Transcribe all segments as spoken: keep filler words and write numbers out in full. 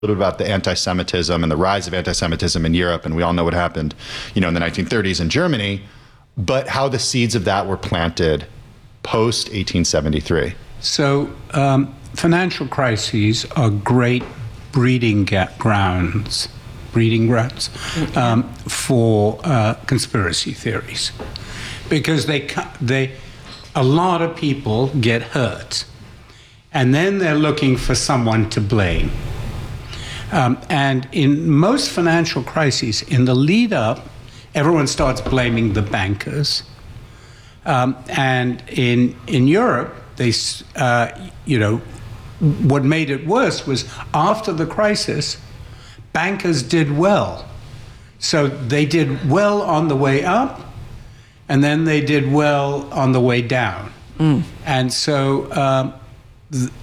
little bit about the anti-Semitism and the rise of anti-Semitism in Europe, and we all know what happened, you know, in the nineteen thirties in Germany, but how the seeds of that were planted post eighteen seventy-three. So um, financial crises are great breeding grounds, breeding grounds um, for uh, conspiracy theories, because they they a lot of people get hurt, and then they're looking for someone to blame. Um, and in most financial crises, in the lead up, everyone starts blaming the bankers. Um, and in in Europe, they, uh, you know, what made it worse was after the crisis, bankers did well. So they did well on the way up, and then they did well on the way down. Mm. And so um, th-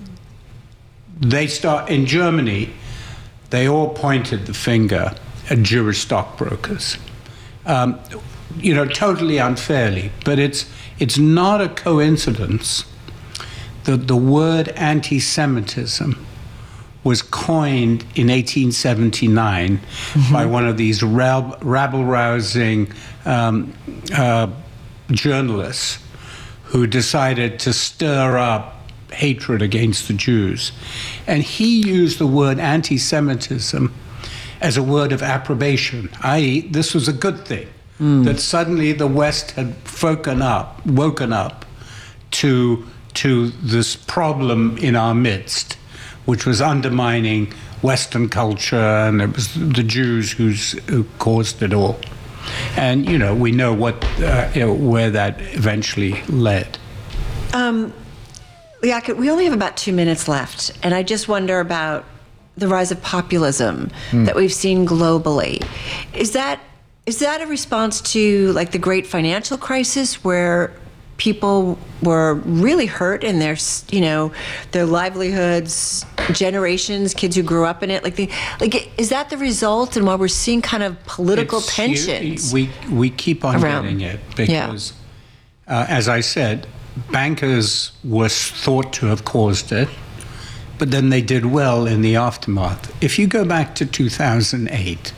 they start in Germany. They all pointed the finger at Jewish stockbrokers, um, you know, totally unfairly. But it's it's not a coincidence that the word anti-Semitism was coined in eighteen seventy-nine mm-hmm. by one of these rab- rabble-rousing um, uh, journalists who decided to stir up hatred against the Jews. And he used the word anti-Semitism as a word of approbation, that is, this was a good thing, mm. that suddenly the West had woken up, woken up to, to this problem in our midst, which was undermining Western culture, and it was the Jews who's, who caused it all. And, you know, we know what, uh, you know, where that eventually led. Um, Liaquat, we only have about two minutes left, and I just wonder about the rise of populism mm. that we've seen globally. Is that is that a response to like the great financial crisis, where people were really hurt in their, you know, their livelihoods, generations, kids who grew up in it? Like, the, like is that the result? And while we're seeing kind of political it's, tensions, you, we we keep on around. getting it because, yeah. uh, as I said, bankers was thought to have caused it, but then they did well in the aftermath. If you go back to two thousand eight,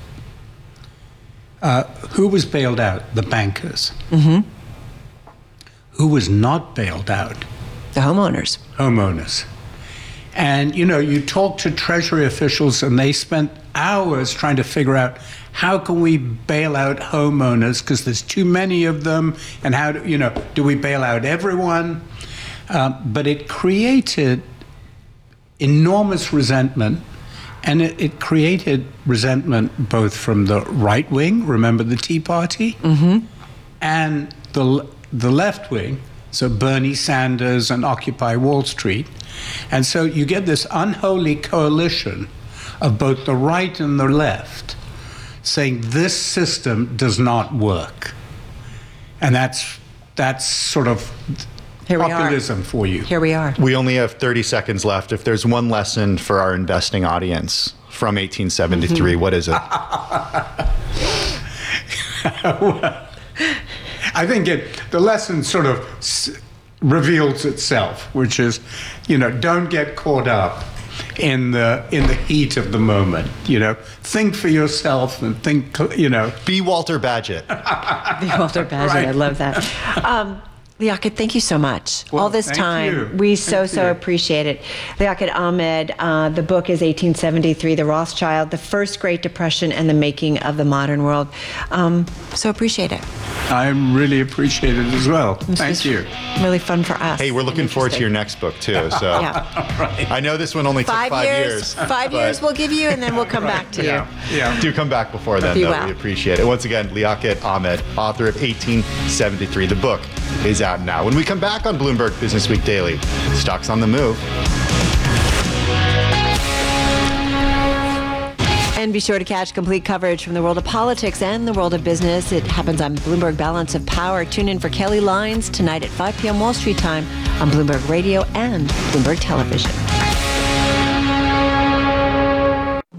uh, who was bailed out? The bankers. Mm-hmm. Who was not bailed out? The homeowners. Homeowners. And, you know, you talk to Treasury officials and they spent hours trying to figure out how can we bail out homeowners because there's too many of them, and how do, you know, do we bail out everyone? Um, but it created enormous resentment, and it, it created resentment both from the right wing, remember the Tea Party, mm-hmm. and the the left wing, so Bernie Sanders and Occupy Wall Street. And so you get this unholy coalition of both the right and the left saying this system does not work. And that's that's sort of Here populism for you. Here we are. We only have thirty seconds left. If there's one lesson for our investing audience from eighteen seventy-three, mm-hmm. what is it? Well, I think it, the lesson sort of s- reveals itself, which is, you know, don't get caught up in the in the heat of the moment. You know, think for yourself and think, you know. Be Walter Bagehot. Be Walter Bagehot. Right. I love that. Um, Liaquat, thank you so much. Well, All this thank time, you. we so, thank so you. appreciate it. Liaquat Ahmed, uh, the book is eighteen seventy-three, The Rothschild, The First Great Depression and the Making of the Modern World. Um, so appreciate it. I really appreciate it as well. This Thank you. Really fun for us. Hey, we're looking forward to your next book, too. So yeah. right. I know this one only five took five years. years. Five years we'll give you, and then we'll come right. back to yeah. you. Yeah. Do come back before then, Be though. well. We appreciate it. Once again, Liaquat Ahmed, author of eighteen seventy-three. The book is out now. When we come back on Bloomberg Business Week Daily, stocks on the move. And be sure to catch complete coverage from the world of politics and the world of business. It happens on Bloomberg Balance of Power. Tune in for Kelly Lyons tonight at five p.m. Wall Street time on Bloomberg Radio and Bloomberg Television.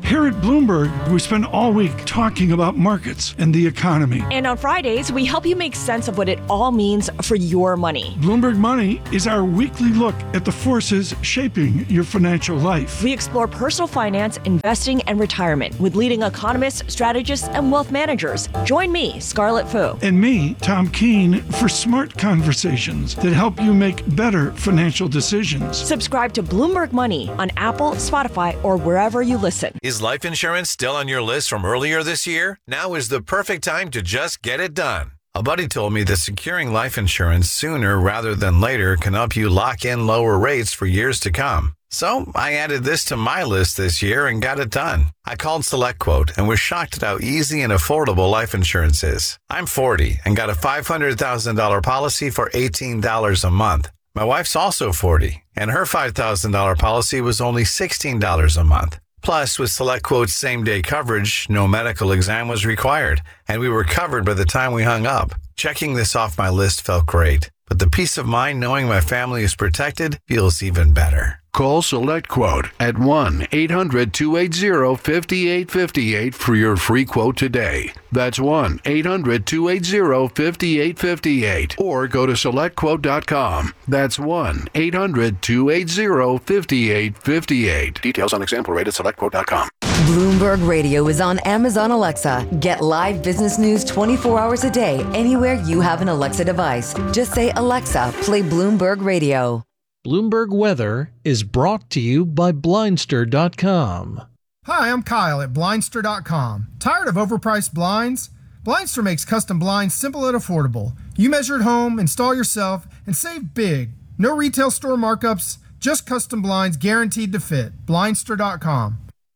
Here at Bloomberg, we spend all week talking about markets and the economy. And on Fridays, we help you make sense of what it all means for your money. Bloomberg Money is our weekly look at the forces shaping your financial life. We explore personal finance, investing, and retirement with leading economists, strategists, and wealth managers. Join me, Scarlett Fu. And me, Tom Keene, for smart conversations that help you make better financial decisions. Subscribe to Bloomberg Money on Apple, Spotify, or wherever you listen. Is life insurance still on your list from earlier this year? Now is the perfect time to just get it done. A buddy told me that securing life insurance sooner rather than later can help you lock in lower rates for years to come. So I added this to my list this year and got it done. I called SelectQuote and was shocked at how easy and affordable life insurance is. I'm forty and got a five hundred thousand dollars policy for eighteen dollars a month. My wife's also forty, and her five thousand dollars policy was only sixteen dollars a month. Plus, with SelectQuote's same-day coverage, no medical exam was required, and we were covered by the time we hung up. Checking this off my list felt great, but the peace of mind knowing my family is protected feels even better. Call SelectQuote at one eight hundred two eight zero five eight five eight for your free quote today. That's one eight hundred two eight zero five eight five eight. Or go to select quote dot com. That's one eight hundred two eight zero five eight five eight. Details on example rate at select quote dot com. Bloomberg Radio is on Amazon Alexa. Get live business news twenty-four hours a day anywhere you have an Alexa device. Just say, Alexa, play Bloomberg Radio. Bloomberg Weather is brought to you by Blindster dot com. Hi, I'm Kyle at Blindster dot com. Tired of overpriced blinds? Blindster makes custom blinds simple and affordable. You measure at home, install yourself, and save big. No retail store markups, just custom blinds guaranteed to fit. Blindster dot com.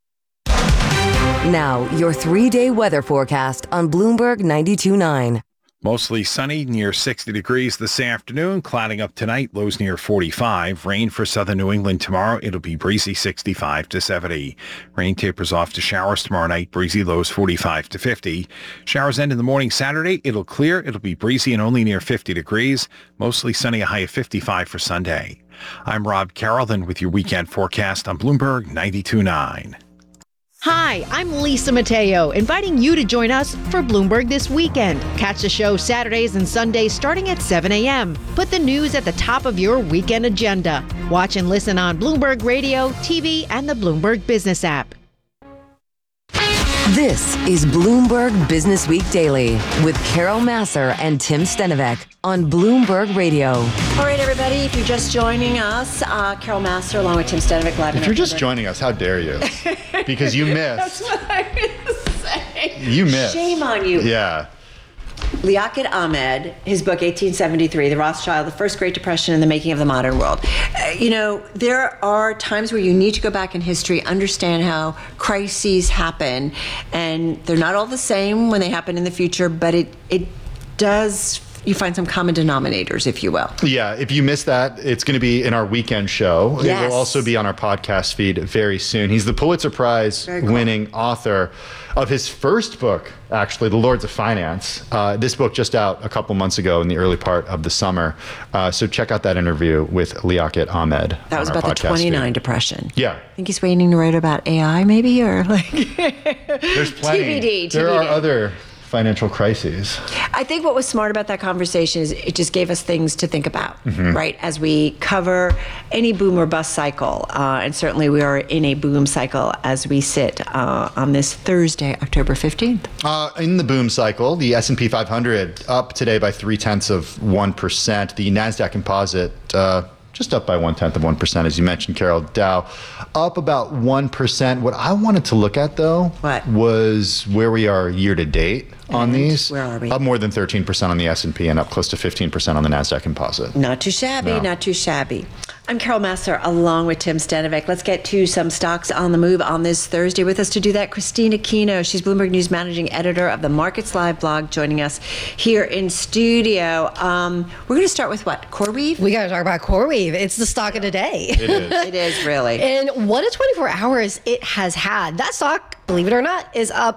Now, your three-day weather forecast on Bloomberg ninety-two point nine. Mostly sunny, near sixty degrees this afternoon. Clouding up tonight, lows near forty-five. Rain for southern New England tomorrow. It'll be breezy, sixty-five to seventy. Rain tapers off to showers tomorrow night. Breezy, lows forty-five to fifty. Showers end in the morning Saturday. It'll clear. It'll be breezy and only near fifty degrees. Mostly sunny, a high of fifty-five for Sunday. I'm Rob Carrollton with your weekend forecast on Bloomberg ninety-two point nine. Hi, I'm Lisa Mateo, inviting you to join us for Bloomberg This Weekend. Catch the show Saturdays and Sundays starting at seven a.m. Put the news at the top of your weekend agenda. Watch and listen on Bloomberg Radio, T V, and the Bloomberg Business app. This is Bloomberg Business Week Daily with Carol Massar and Tim Stenovec on Bloomberg Radio. All right, everybody, if you're just joining us, uh, Carol Massar along with Tim Stenovec live. If you're just joining us, how dare you? Because you missed. That's what I was going to say. You missed. Shame on you. Yeah. Liaquat Ahmed, his book eighteen seventy-three, The Rothschild, The First Great Depression and the Making of the Modern World. Uh, you know, there are times where you need to go back in history, understand how crises happen, and they're not all the same when they happen in the future, but it it does, you find some common denominators, if you will. Yeah, if you missed that, it's going to be in our weekend show. Yes. It will also be on our podcast feed very soon. He's the Pulitzer Prize Very cool. winning author of his first book, actually, The Lords of Finance. Uh, this book just out a couple months ago in the early part of the summer. Uh, so check out that interview with Liaquat Ahmed. That was on our about the podcast twenty-nine feed. depression. Yeah. I think he's waiting to write about A I, maybe, or like. There's plenty. T B D, There T B D. are other financial crises. I think what was smart about that conversation is it just gave us things to think about, Mm-hmm. right? As we cover any boom or bust cycle. Uh, and certainly we are in a boom cycle as we sit uh, on this Thursday, October fifteenth. Uh, in the boom cycle, the S and P five hundred up today by three tenths of one percent. The NASDAQ composite uh, just up by one tenth of one percent, as you mentioned, Carol. Dow up about one percent. What I wanted to look at, though, What? was where we are year to date on And these. where are we? Up more than thirteen percent on the S and P and up close to fifteen percent on the NASDAQ composite. Not too shabby, No. not too shabby. I'm Carol Massar along with Tim Stenovec. Let's get to some stocks on the move on this Thursday. With us to do that, Christina Kino. She's Bloomberg News Managing Editor of the Markets Live blog, joining us here in studio. Um, we're going to start with what? CoreWeave? We got to talk about CoreWeave. It's the stock of the day. It is. It is really. In one to twenty-four hours, it has had. That stock, believe it or not, is up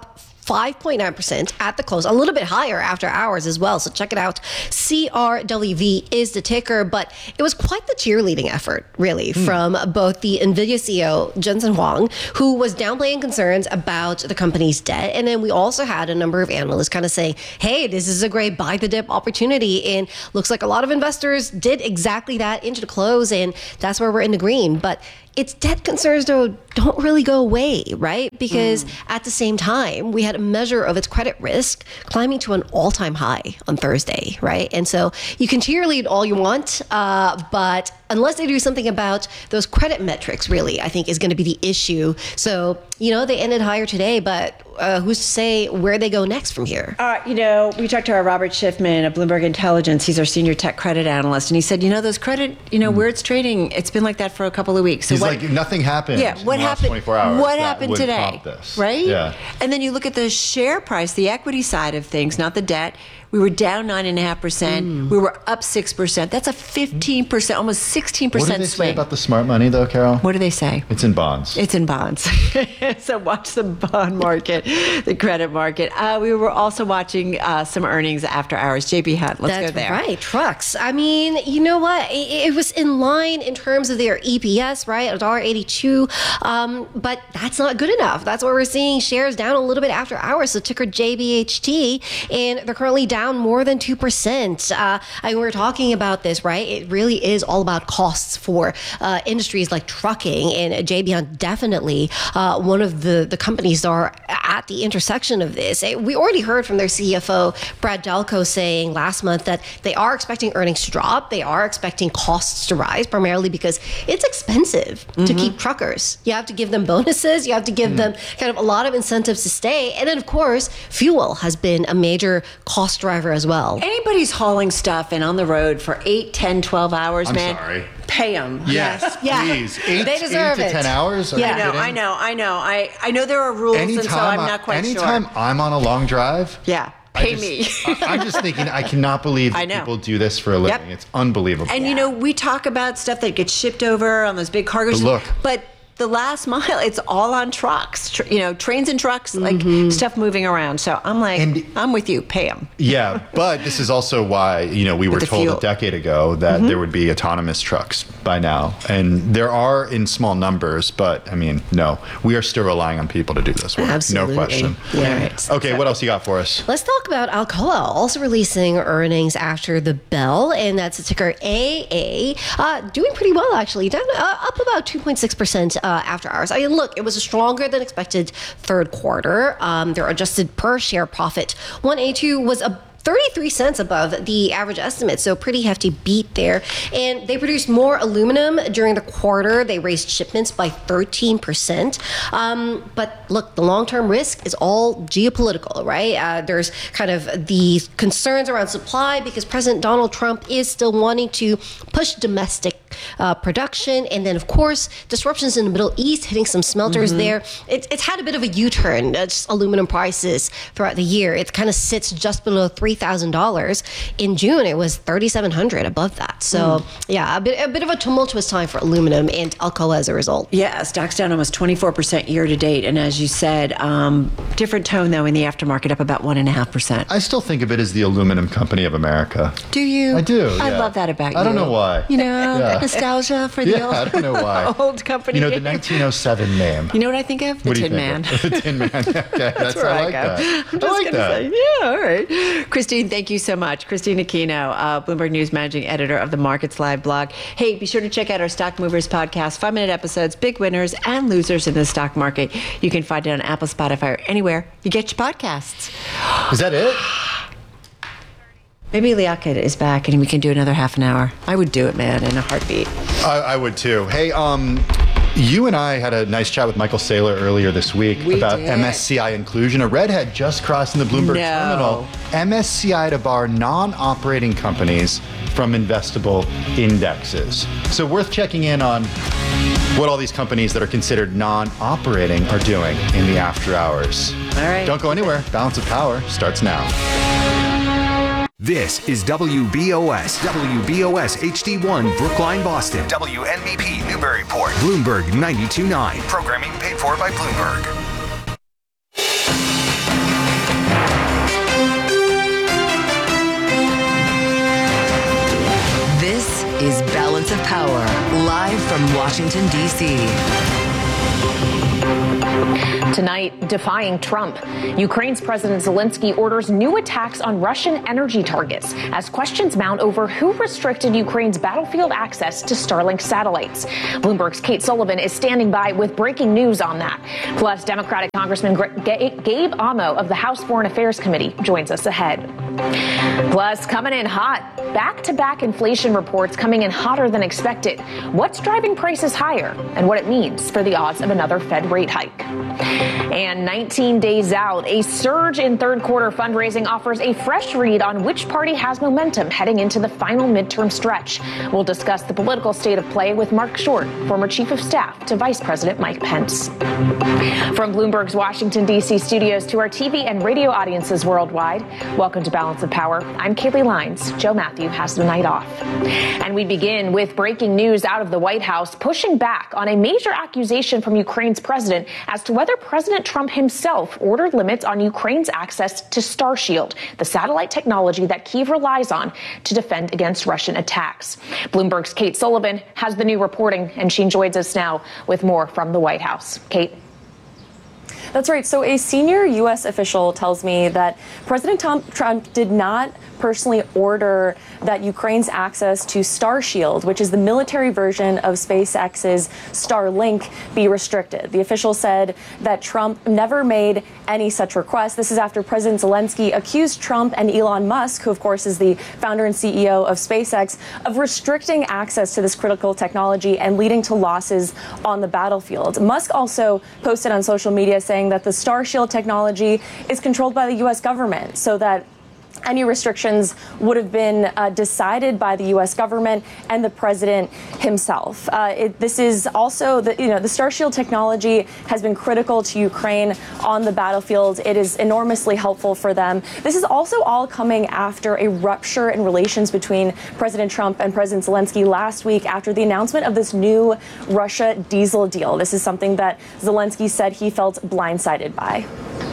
five point nine percent at the close, a little bit higher after hours as well. So check it out. C R W V is the ticker, but it was quite the cheerleading effort, really, mm. from both the NVIDIA C E O, Jensen Huang, who was downplaying concerns about the company's debt. And then we also had a number of analysts kind of saying, hey, this is a great buy the dip opportunity. And looks like a lot of investors did exactly that into the close. And that's where we're in the green. But its debt concerns, though, don't really go away, right? Because mm. at the same time, we had a measure of its credit risk climbing to an all-time high on Thursday, right? And so you can cheerlead all you want, uh, but unless they do something about those credit metrics, really, I think is going to be the issue. So, you know, they ended higher today, but uh, who's to say where they go next from here? Uh, you know, we talked to our Robert Schiffman of Bloomberg Intelligence. He's our senior tech credit analyst. And he said, you know, those credit, you know, mm. where it's trading, it's been like that for a couple of weeks. So He's what, like, nothing happened. Yeah, what in the happened? last twenty-four hours what that happened would today? prompt this. Right? Yeah. And then you look at the share price, the equity side of things, not the debt. We were down nine and a half percent. Mm. We were up six percent. That's a fifteen percent, almost sixteen percent swing. What do they swing. say about the smart money, though, Carol? What do they say? It's in bonds. It's in bonds. So watch the bond market, the credit market. Uh, we were also watching uh, some earnings after hours. J B Hunt, let's That's go there. right, trucks. I mean, you know what? It, it was in line in terms of their E P S, right? one dollar eighty-two. Um, but that's not good enough. That's why we're seeing shares down a little bit after hours. So ticker J B H T, and they're currently down more than two percent. Uh, I mean, we're talking about this, right? It really is all about costs for uh, industries like trucking, and J B Hunt definitely uh, one of the, the companies that are at the intersection of this. We already heard from their C F O, Brad Delco, saying last month that they are expecting earnings to drop. They are expecting costs to rise, primarily because it's expensive mm-hmm. to keep truckers. You have to give them bonuses. You have to give mm. them kind of a lot of incentives to stay. And then, of course, fuel has been a major cost driver as well. Anybody's hauling stuff and on the road for eight, ten, twelve hours, I'm man. sorry. Pay them. Yes, yeah. please. Eight, they deserve eight to it. ten hours? Are yeah, you I know, kidding? I know, I know. I, I know there are rules, anytime and so I'm I- not quite anytime sure. I'm on a long drive, Yeah, I pay just- me. I- I'm just thinking, I cannot believe I that know. people do this for a living. Yep. It's unbelievable. And you know, we talk about stuff that gets shipped over on those big cargo But ships, look. but the last mile, it's all on trucks. Tr- you know, trains and trucks, like Mm-hmm. stuff moving around. So I'm like, And- I'm with you. Pay them. Yeah, but this is also why, you know, we were the told fuel. a decade ago that Mhm. there would be autonomous trucks by now. And there are in small numbers, but I mean, no, we are still relying on people to do this work. Absolutely. No question. Yeah. Right. Okay, what else you got for us? Let's talk about Alcoa, also releasing earnings after the bell, and that's the ticker A A. Uh, doing pretty well, actually, down uh, up about two point six percent uh, after hours. I mean, look, it was a stronger than expected third quarter. Um, their adjusted per share profit, one eighty-two, was a thirty-three cents above the average estimate, so pretty hefty beat there. And they produced more aluminum during the quarter. They raised shipments by thirteen percent. Um, but look, the long-term risk is all geopolitical, right? Uh, there's kind of the concerns around supply because President Donald Trump is still wanting to push domestic uh, production. And then, of course, disruptions in the Middle East hitting some smelters Mhm. there. It, it's had a bit of a U-turn, uh, just aluminum prices throughout the year. It kind of sits just below three thousand dollars. In June, it was thirty-seven hundred dollars above that. So, Mm. yeah, a bit, a bit of a tumultuous time for aluminum and Alcoa as a result. Yeah, stock's down almost twenty-four percent year to date. And as you said, um, different tone, though, in the aftermarket, up about one point five percent. I still think of it as the aluminum company of America. Do you? I do. I yeah. love that about you. I don't know why. You know, Yeah. nostalgia for the Yeah, old, I don't know why. old company. You know, the nineteen oh seven name. You know what I think of? The What do you Tin think Man. of? The Tin Man. Okay, that's, That's where I I like go. that. I'm I just like gonna that. say, yeah, all right. Christine, thank you so much. Christine Aquino, uh, Bloomberg News managing editor of the Markets Live blog. Hey, be sure to check out our Stock Movers podcast, five-minute episodes, big winners and losers in the stock market. You can find it on Apple, Spotify, or anywhere you get your podcasts. Is that it? Maybe Liaquat is back and we can do another half an hour. I would do it, man, in a heartbeat. I, I would too. Hey, um, you and I had a nice chat with Michael Saylor earlier this week We about did. M S C I inclusion. A red had just crossed in the Bloomberg No. terminal. M S C I to bar non-operating companies from investable indexes. So worth checking in on what all these companies that are considered non-operating are doing in the after hours. All right. Don't go anywhere. Balance of Power starts now. This is W B O S, W B O S H D one, Brookline, Boston. W N B P, Newburyport. Bloomberg ninety-two point nine. Programming paid for by Bloomberg. from Washington, D C Tonight, defying Trump, Ukraine's President Zelensky orders new attacks on Russian energy targets as questions mount over who restricted Ukraine's battlefield access to Starlink satellites. Bloomberg's Kate Sullivan is standing by with breaking news on that. Plus, Democratic Congressman Gabe Amo of the House Foreign Affairs Committee joins us ahead. Plus, coming in hot, back-to-back inflation reports coming in hotter than expected. What's driving prices higher and what it means for the odds of another Fed rate hike. And nineteen days out, a surge in third quarter fundraising offers a fresh read on which party has momentum heading into the final midterm stretch. We'll discuss the political state of play with Mark Short, former chief of staff to Vice President Mike Pence. From Bloomberg's Washington, D C studios to our T V and radio audiences worldwide, welcome to Balance of Power. I'm Kaylee Lines. Joe Matthew has the night off. And we begin with breaking news out of the White House, pushing back on a major accusation from Ukraine's president as to whether President Trump himself ordered limits on Ukraine's access to Starshield, the satellite technology that Kyiv relies on to defend against Russian attacks. Bloomberg's Kate Sullivan has the new reporting, and she joins us now with more from the White House. Kate. That's right. So a senior U S official tells me that President Trump did not personally order that Ukraine's access to Starshield, which is the military version of SpaceX's Starlink, be restricted. The official said that Trump never made any such request. This is after President Zelensky accused Trump and Elon Musk, who of course is the founder and C E O of SpaceX, of restricting access to this critical technology and leading to losses on the battlefield. Musk also posted on social media saying that the Starshield technology is controlled by the U S government, so that any restrictions would have been uh, decided by the U S government and the president himself. Uh, it, this is also, the, you know, the Starshield technology has been critical to Ukraine on the battlefield. It is enormously helpful for them. This is also all coming after a rupture in relations between President Trump and President Zelensky last week after the announcement of this new Russia diesel deal. This is something that Zelensky said he felt blindsided by.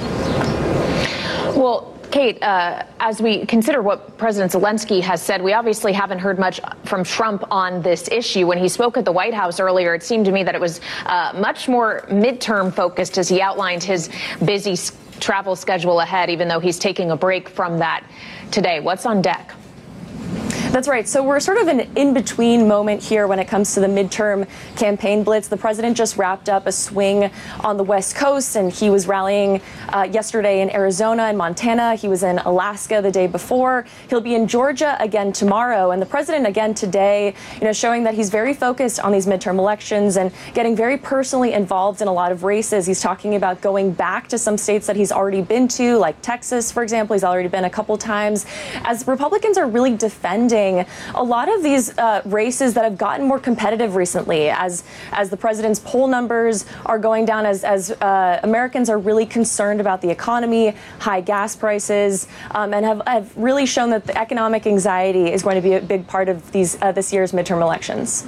Well, Kate, uh, as we consider what President Zelensky has said, we obviously haven't heard much from Trump on this issue. When he spoke at the White House earlier, it seemed to me that it was uh, much more midterm focused as he outlined his busy s- travel schedule ahead, even though he's taking a break from that today. What's on deck? That's right. So we're sort of an in-between moment here when it comes to the midterm campaign blitz. The president just wrapped up a swing on the West Coast, and he was rallying uh, yesterday in Arizona and Montana. He was in Alaska the day before. He'll be in Georgia again tomorrow. And the president again today, you know, showing that he's very focused on these midterm elections and getting very personally involved in a lot of races. He's talking about going back to some states that he's already been to, like Texas, for example. He's already been a couple times. As Republicans are really defending a lot of these uh, races that have gotten more competitive recently, as as the president's poll numbers are going down, as as uh, Americans are really concerned about the economy, high gas prices, um, and have, have really shown that the economic anxiety is going to be a big part of these uh, this year's midterm elections.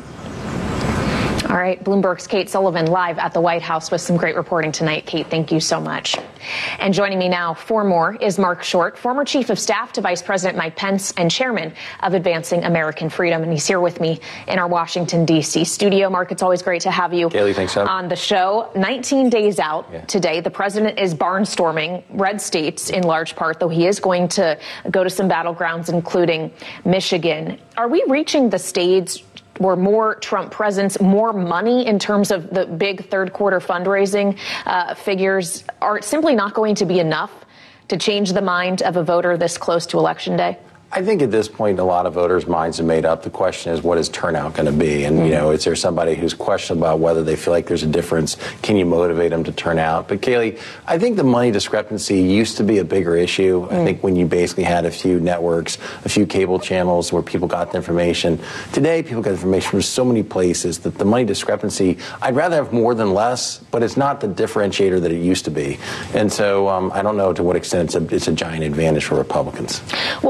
All right, Bloomberg's Kate Sullivan live at the White House with some great reporting tonight. Kate, thank you so much. And joining me now for more is Mark Short, former chief of staff to Vice President Mike Pence and chairman of Advancing American Freedom. And he's here with me in our Washington, D C studio. Mark, it's always great to have you Kaylee, thanks, on the show. nineteen days out yeah. today, the president is barnstorming red states in large part, though he is going to go to some battlegrounds, including Michigan. Are we reaching the stage where more Trump presence, more money in terms of the big third quarter fundraising uh, figures are simply not going to be enough to change the mind of a voter this close to Election Day? I think at this point, a lot of voters' minds are made up. The question is, what is turnout going to be? And, mm-hmm. you know, is there somebody who's questioned about whether they feel like there's a difference? Can you motivate them to turn out? But, Kaylee, I think the money discrepancy used to be a bigger issue. Mm-hmm. I think when you basically had a few networks, a few cable channels where people got the information. Today, people get information from so many places that the money discrepancy, I'd rather have more than less, but it's not the differentiator that it used to be. And so um, I don't know to what extent it's a, it's a giant advantage for Republicans. Well, it's about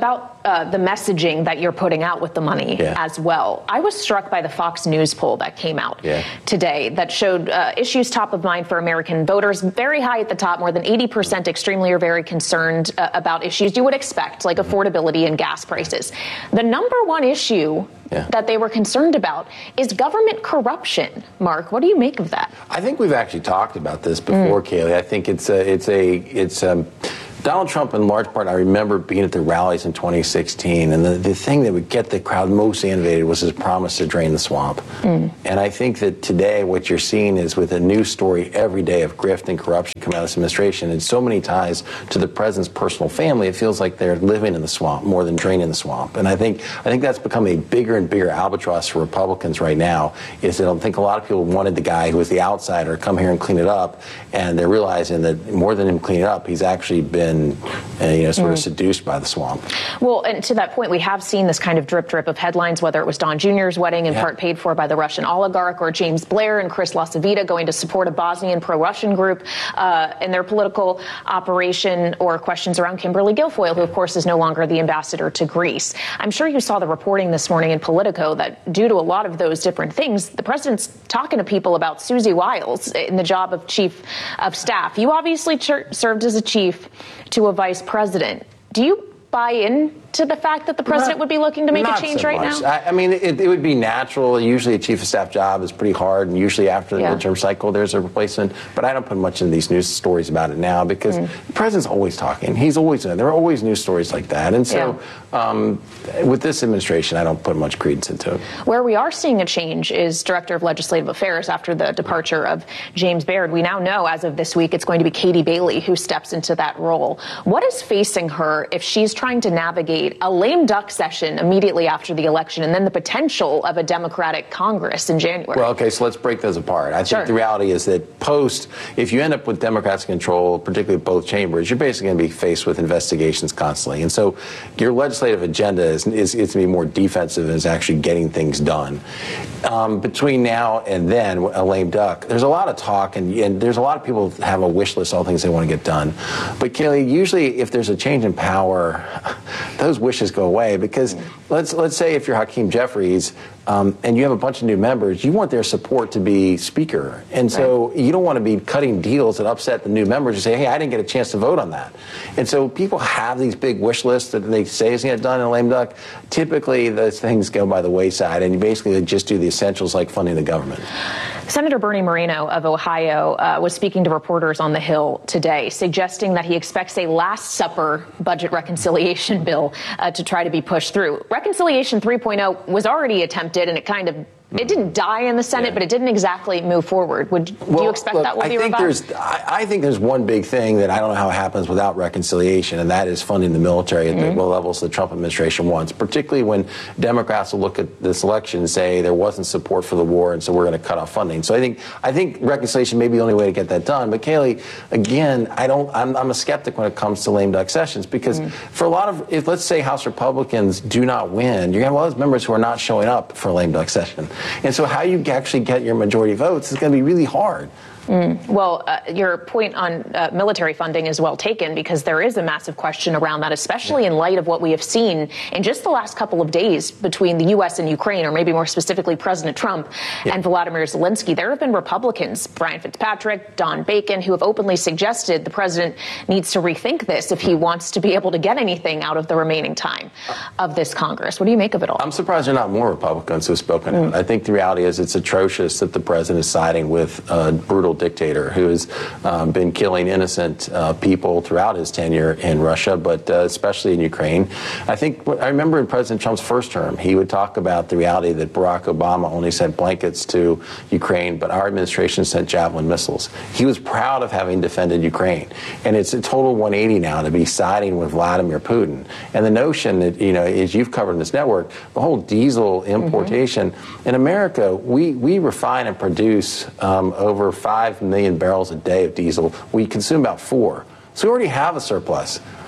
about uh, the messaging that you're putting out with the money Yeah. as well. I was struck by the Fox News poll that came out Yeah. today that showed uh, issues top of mind for American voters, very high at the top, more than eighty percent extremely or very concerned uh, about issues you would expect, like affordability and gas prices. The number one issue Yeah. that they were concerned about is government corruption. Mark, what do you make of that? I think we've actually talked about this before, mm. Kayleigh. I think it's a, it's a, it's um, Donald Trump, in large part, I remember being at the rallies in twenty sixteen, and the, the thing that would get the crowd most animated was his promise to drain the swamp. Mm. And I think that today what you're seeing is with a news story every day of grift and corruption coming out of this administration, and so many ties to the president's personal family, it feels like they're living in the swamp more than draining the swamp. And I think I think that's become a bigger and bigger albatross for Republicans right now, is that I think a lot of people wanted the guy who was the outsider come here and clean it up, and they're realizing that more than him cleaning it up, he's actually been And, you know, sort of seduced by the swamp. Well, and to that point, we have seen this kind of drip drip of headlines, whether it was Don Junior's wedding in Yeah. part paid for by the Russian oligarch, or James Blair and Chris LaCivita going to support a Bosnian pro-Russian group uh, in their political operation, or questions around Kimberly Guilfoyle, who, of course, is no longer the ambassador to Greece. I'm sure you saw the reporting this morning in Politico that due to a lot of those different things, the president's talking to people about Susie Wiles in the job of chief of staff. You obviously ch- served as a chief to a vice president. Do you buy into the fact that the president Not- would be looking to make a not change so right much. now? I, I mean, it, it would be natural. Usually a chief of staff job is pretty hard, and usually after the Yeah. midterm cycle, there's a replacement. But I don't put much into these news stories about it now, because Mm. the president's always talking. He's always, there are always news stories like that. And so um, with this administration, I don't put much credence into it. Where we are seeing a change is Director of Legislative Affairs after the departure of James Baird. We now know as of this week it's going to be Katie Bailey who steps into that role. What is facing her if she's trying to navigate a lame duck session immediately after the election and then the potential of a Democratic Congress in January? Well, okay, so let's break those apart. I think Sure. the reality is that post, if you end up with Democrats in control, particularly both chambers, you're basically going to be faced with investigations constantly. And so your legislative agenda is, is, is to be more defensive and is actually getting things done. Um, between now and then, a lame duck, there's a lot of talk, and, and there's a lot of people that have a wish list, all things they want to get done. But Kayleigh, usually if there's a change in power, those wishes go away, because let's let's say if you're Hakeem Jeffries um, and you have a bunch of new members, you want their support to be speaker. And so right. you don't want to be cutting deals that upset the new members and say, hey, I didn't get a chance to vote on that. And so people have these big wish lists that they say is going to get done in a lame duck. Typically, those things go by the wayside, and you basically just do the essentials like funding the government. Senator Bernie Moreno of Ohio uh, was speaking to reporters on the Hill today, suggesting that he expects a Last Supper budget reconciliation bill uh, to try to be pushed through. Reconciliation three point oh was already attempted, and it kind of it didn't die in the Senate, yeah. but it didn't exactly move forward. Would well, do you expect look, that will I be think revived? There's, I, I think there's one big thing that I don't know how it happens without reconciliation, and that is funding the military at mm-hmm. the levels the Trump administration wants, particularly when Democrats will look at this election and say there wasn't support for the war, and so we're going to cut off funding. So I think I think reconciliation may be the only way to get that done. But Kayleigh, again, I don't. I'm, I'm a skeptic when it comes to lame duck sessions, because mm-hmm. for a lot of, if let's say House Republicans do not win, you're going to have a lot of members who are not showing up for a lame duck session, and so how you actually get your majority votes is going to be really hard. Mm. Well, uh, your point on uh, military funding is well taken, because there is a massive question around that, especially yeah. in light of what we have seen in just the last couple of days between the U S and Ukraine, or maybe more specifically President Trump yeah. and Volodymyr Zelensky. There have been Republicans, Brian Fitzpatrick, Don Bacon, who have openly suggested the president needs to rethink this if he wants to be able to get anything out of the remaining time of this Congress. What do you make of it all? I'm surprised there are not more Republicans who have spoken mm. out. I think the reality is it's atrocious that the president is siding with a brutal dictator who has um, been killing innocent uh, people throughout his tenure in Russia, but uh, especially in Ukraine. I think I remember in President Trump's first term, he would talk about the reality that Barack Obama only sent blankets to Ukraine, but our administration sent Javelin missiles. He was proud of having defended Ukraine, and it's a total one eighty now to be siding with Vladimir Putin. And the notion that, you know, as you've covered in this network, the whole diesel importation mm-hmm. in America, we we refine and produce um, over five million barrels a day of diesel. We consume about four. So we already have a surplus.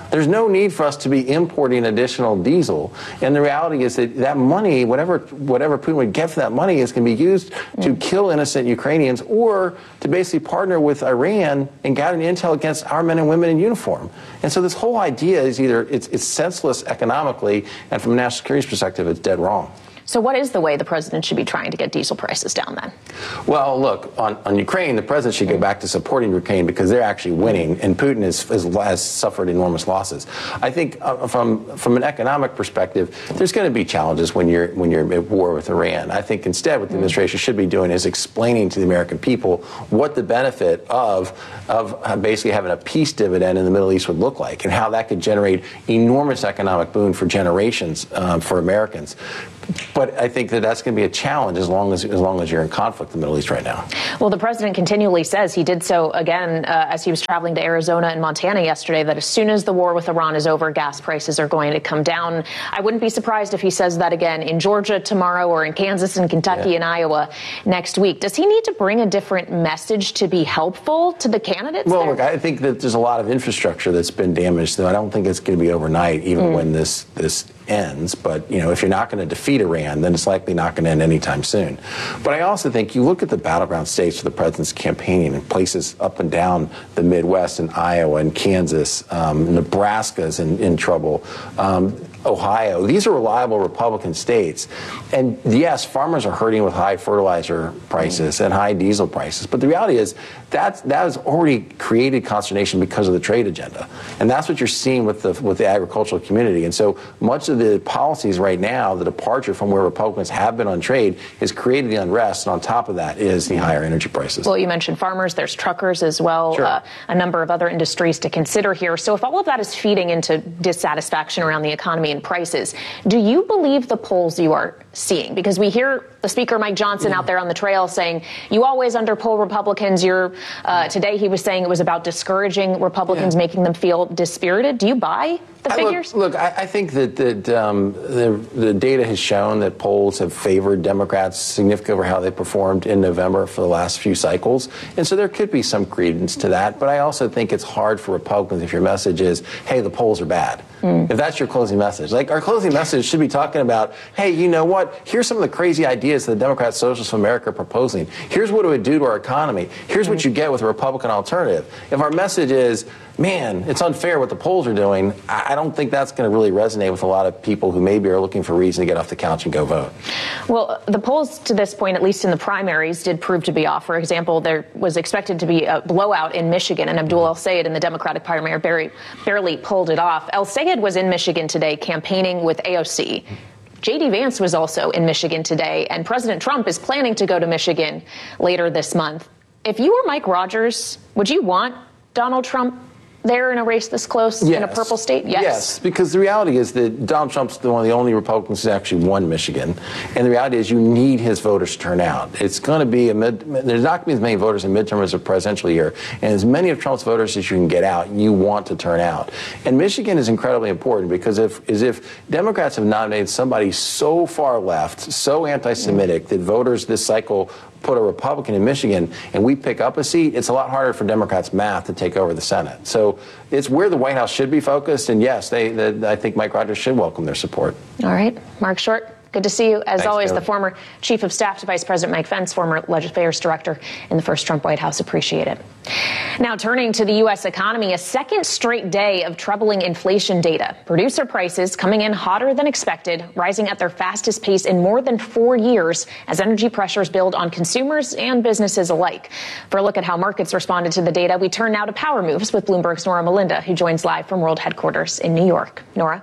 There's no need for us to be importing additional diesel. And the reality is that that money, whatever whatever Putin would get for that money, is going to be used to kill innocent Ukrainians or to basically partner with Iran and gather intel against our men and women in uniform. And so this whole idea is either it's, it's senseless economically, and from a national security perspective, it's dead wrong. So what is the way the president should be trying to get diesel prices down then? Well, look, on, on Ukraine, the president should go back to supporting Ukraine because they're actually winning, and Putin is, is, has suffered enormous losses. I think uh, from from an economic perspective, there's going to be challenges when you're when you're at war with Iran. I think instead what the administration should be doing is explaining to the American people what the benefit of, of basically having a peace dividend in the Middle East would look like and how that could generate enormous economic boon for generations um, for Americans. But I think that that's going to be a challenge as long as as long as you're in conflict in the Middle East right now. Well, the president continually says, he did so again uh, as he was traveling to Arizona and Montana yesterday, that as soon as the war with Iran is over, gas prices are going to come down. I wouldn't be surprised if he says that again in Georgia tomorrow or in Kansas and Kentucky yeah. and Iowa next week. Does he need to bring a different message to be helpful to the candidates? Well, there? look, I think that there's a lot of infrastructure that's been damaged, so I don't think it's going to be overnight, even mm. when this this ends. But, you know, if you're not going to defeat Iran, then it's likely not going to end anytime soon. But I also think you look at the battleground states for the president's campaigning in places up and down the Midwest, in Iowa and Kansas, um, Nebraska's in, in trouble, um, Ohio. These are reliable Republican states. And yes, farmers are hurting with high fertilizer prices and high diesel prices. But the reality is that that has already created consternation because of the trade agenda. And that's what you're seeing with the with the agricultural community. And so much of the policies right now, the departure from where Republicans have been on trade, has created the unrest. And on top of that is the higher energy prices. Well, you mentioned farmers. There's truckers as well. Sure. Uh, a number of other industries to consider here. So if all of that is feeding into dissatisfaction around the economy and prices, do you believe the polls you are seeing? Because we hear the Speaker, Mike Johnson, yeah. out there on the trail saying, you always underpoll Republicans. You're uh, today he was saying it was about discouraging Republicans, yeah. making them feel dispirited. Do you buy the I figures? Look, look I, I think that, that um, the, the data has shown that polls have favored Democrats significantly over how they performed in November for the last few cycles. And so there could be some credence to that. But I also think it's hard for Republicans if your message is, hey, the polls are bad. Mm. If that's your closing message. Like, our closing message should be talking about, hey, you know what? Here's some of the crazy ideas that the Democrats, Socialists of America are proposing. Here's what it would do to our economy. Here's mm. what you get with a Republican alternative. If our message is, man, it's unfair what the polls are doing, I don't think that's going to really resonate with a lot of people who maybe are looking for a reason to get off the couch and go vote. Well, the polls to this point, at least in the primaries, did prove to be off. For example, there was expected to be a blowout in Michigan, and Abdul El-Sayed in the Democratic primary barely, barely pulled it off. El-Sayed was in Michigan today campaigning with A O C. J D Vance was also in Michigan today, and President Trump is planning to go to Michigan later this month. If you were Mike Rogers, would you want Donald Trump there in a race this close yes. in a purple state? Yes. Yes, because the reality is that Donald Trump's one of the only Republicans who actually won Michigan. And the reality is you need his voters to turn out. It's going to be a mid, there's not going to be as many voters in midterm as a presidential year. And as many of Trump's voters as you can get out, you want to turn out. And Michigan is incredibly important because if, as if Democrats have nominated somebody so far left, so anti-Semitic, that voters this cycle put a Republican in Michigan and we pick up a seat, it's a lot harder for Democrats' math to take over the Senate. So it's where the White House should be focused. And yes, they, they I think Mike Rogers should welcome their support. All right. Mark Short, good to see you. As Thanks, always, Taylor. the former Chief of Staff to Vice President Mike Pence, former Legislative Affairs Director in the first Trump White House. Appreciate it. Now, turning to the U S economy, a second straight day of troubling inflation data. Producer prices coming in hotter than expected, rising at their fastest pace in more than four years as energy pressures build on consumers and businesses alike. For a look at how markets responded to the data, we turn now to Power Moves with Bloomberg's Nora Melinda, who joins live from World Headquarters in New York. Nora?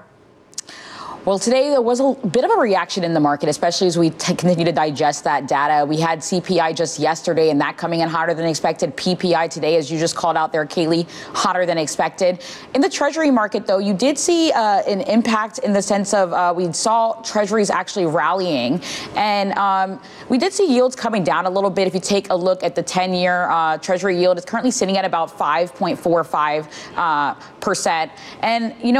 Well, today there was a bit of a reaction in the market, especially as we t- continue to digest that data. We had C P I just yesterday, and that coming in hotter than expected. P P I today, as you just called out there, Kaylee, hotter than expected. In the Treasury market, though, you did see uh, an impact in the sense of uh, we saw Treasuries actually rallying, and um, we did see yields coming down a little bit. If you take a look at the ten-year uh, Treasury yield, it's currently sitting at about five point four five uh, percent, and you know.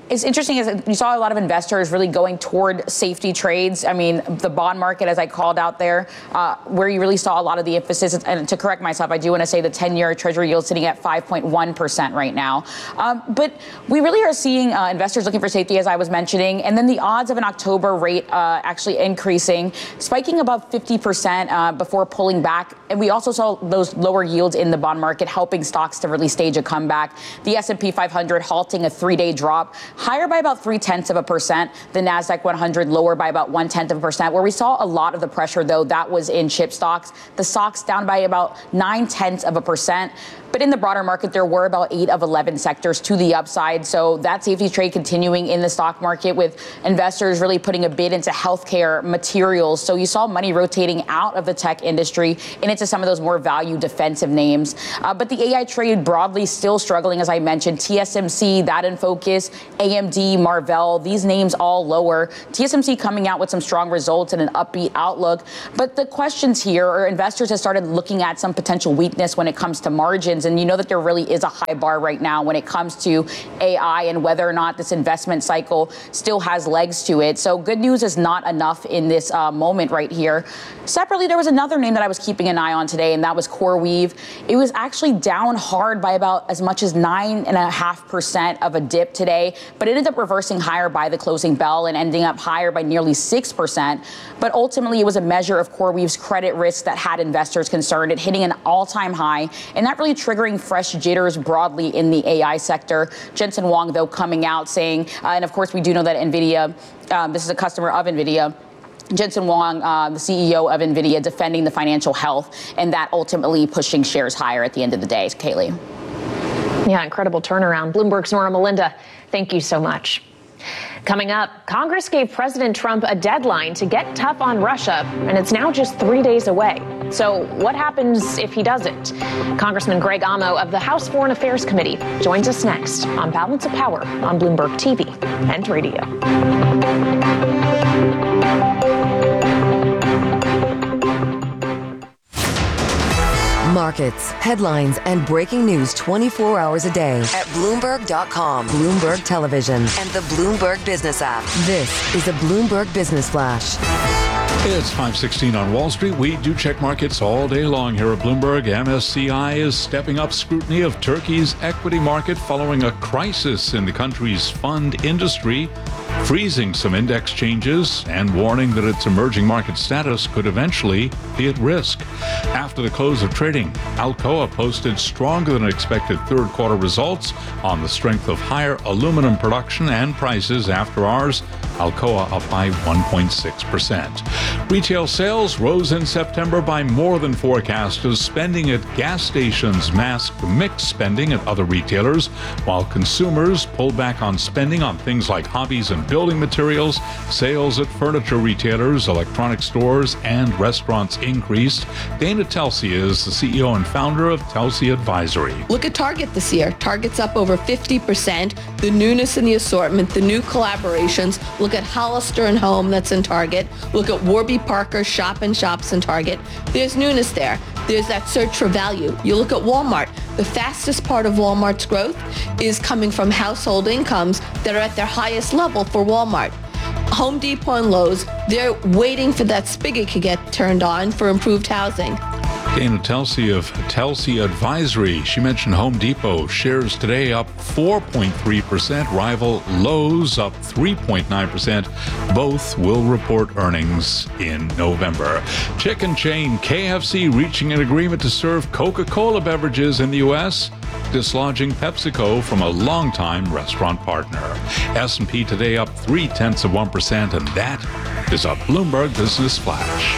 it's interesting is that you saw a lot of investors really going toward safety trades. I mean, the bond market, as I called out there, uh, where you really saw a lot of the emphasis. And to correct myself, I do want to say the ten-year Treasury yield sitting at five point one percent right now. Um, but we really are seeing uh, investors looking for safety, as I was mentioning, and then the odds of an October rate uh, actually increasing, spiking above fifty percent uh, before pulling back. And we also saw those lower yields in the bond market helping stocks to really stage a comeback. The S and P five hundred halting a three-day drop, higher by about three-tenths of a percent. The NASDAQ one hundred lower by about one-tenth of a percent. Where we saw a lot of the pressure, though, that was in chip stocks. The stocks down by about nine-tenths of a percent. But in the broader market, there were about eight of eleven sectors to the upside. So that safety trade continuing in the stock market with investors really putting a bid into healthcare materials. So you saw money rotating out of the tech industry and into some of those more value defensive names. Uh, but the A I trade broadly still struggling, as I mentioned. T S M C, that in focus, A M D, Marvell, these names all lower. T S M C coming out with some strong results and an upbeat outlook. But the questions here are investors have started looking at some potential weakness when it comes to margins. And you know that there really is a high bar right now when it comes to A I and whether or not this investment cycle still has legs to it. So good news is not enough in this uh, moment right here. Separately, there was another name that I was keeping an eye on today, and that was CoreWeave. It was actually down hard by about as much as nine and a half percent of a dip today, but it ended up reversing higher by the closing bell and ending up higher by nearly six percent. But ultimately, it was a measure of CoreWeave's credit risk that had investors concerned, it hitting an all-time high, and that really triggering fresh jitters broadly in the A I sector. Jensen Huang, though, coming out saying, uh, and of course, we do know that NVIDIA, um, this is a customer of NVIDIA, Jensen Huang, uh, the C E O of NVIDIA, defending the financial health, and that ultimately pushing shares higher at the end of the day. Kaylee. Yeah, incredible turnaround. Bloomberg's Nora Melinda, thank you so much. Coming up, Congress gave President Trump a deadline to get tough on Russia, and it's now just three days away. So what happens if he doesn't? Congressman Greg Amo of the House Foreign Affairs Committee joins us next on Balance of Power on Bloomberg T V and radio. Markets, headlines, and breaking news twenty-four hours a day at Bloomberg dot com, Bloomberg Television, and the Bloomberg Business app. This is a Bloomberg Business Flash. It's five sixteen on Wall Street. We do check markets all day long here at Bloomberg. M S C I is stepping up scrutiny of Turkey's equity market following a crisis in the country's fund industry, freezing some index changes and warning that its emerging market status could eventually be at risk. After the close of trading, Alcoa posted stronger than expected third quarter results on the strength of higher aluminum production and prices after hours. Alcoa up by one point six percent. Retail sales rose in September by more than forecast as spending at gas stations masked mixed spending at other retailers, while consumers pulled back on spending on things like hobbies and building materials. Sales at furniture retailers, electronic stores, and restaurants increased. Dana Telsey is the C E O and founder of Telsey Advisory. Look at Target this year. Target's up over fifty percent. The newness in the assortment, the new collaborations. Look at Hollister and Home that's in Target. Look at Warby Parker Shop and Shops in Target. There's newness there. There's that search for value. You look at Walmart. The fastest part of Walmart's growth is coming from household incomes that are at their highest level for Walmart. Home Depot and Lowe's, they're waiting for that spigot to get turned on for improved housing. Dana Telsey of Telsey Advisory. She mentioned Home Depot. Shares today up four point three percent. Rival Lowe's up three point nine percent. Both will report earnings in November. Chicken chain K F C reaching an agreement to serve Coca-Cola beverages in the U S, dislodging PepsiCo from a longtime restaurant partner. S and P today up three-tenths of one percent, and that is a Bloomberg Business Flash.